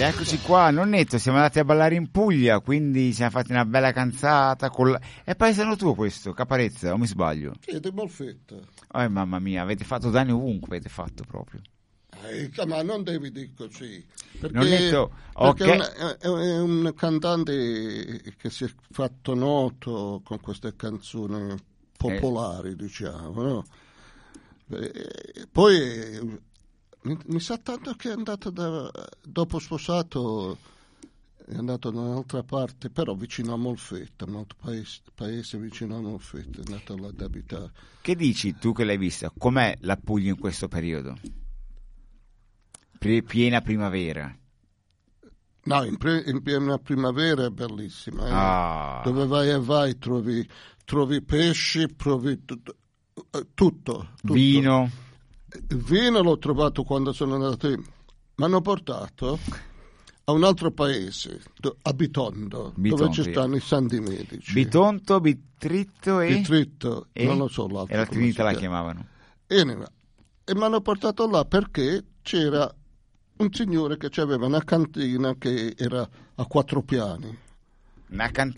Eccoci qua, nonnetto, siamo andati a ballare in Puglia, quindi siamo fatti una bella canzata. È paesano tuo questo, Caparezza, o mi sbaglio? Sì, di Molfetta. Mamma mia, avete fatto danni ovunque, avete fatto proprio. Ma non devi dire così, Nonnetto, perché è un cantante che si è fatto noto con queste canzoni popolari, diciamo, no? Poi mi sa tanto che è andato dopo sposato, è andato da un'altra parte, però vicino a Molfetta, un altro paese vicino a Molfetta, è andato là ad abitare. Che dici tu che l'hai vista? Com'è la Puglia in questo periodo? Piena primavera. No, in piena primavera è bellissima. Dove vai e vai trovi pesci, trovi tutto. Vino. Il vino l'ho trovato quando sono andato lì. Mi hanno portato a un altro paese, a Bitondo, dove ci stanno i Santi Medici. Bitonto, Bitritto e... Bitritto, non lo so l'altro. E la Trinità la chiamavano. E mi hanno portato là perché c'era un signore che aveva una cantina che era a 4 piani. Una cantina?